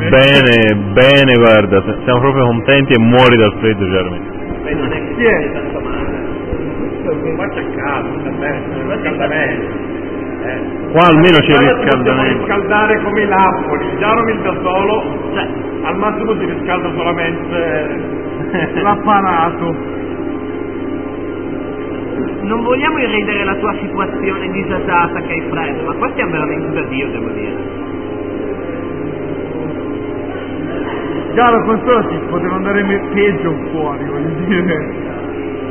Bene, bene, guarda, siamo proprio contenti e muori dal freddo, Germi. Non è Chi è? tanto male. Qua c'è caldo, sta bene, c'è riscaldamento. Qua almeno c'è Possiamo riscaldamento. riscaldare come i lampoli, già non il da solo, Cioè, al massimo si riscalda solamente l'apparato. non vogliamo irridere la tua situazione disagiata che hai freddo, ma qua stiamo veramente da Dio, devo dire. Chiaro, questo si poteva andare peggio fuori, voglio dire.